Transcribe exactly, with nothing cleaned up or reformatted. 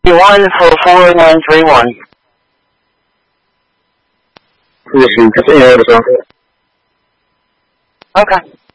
one for four nine three one. Position, continue over. Okay.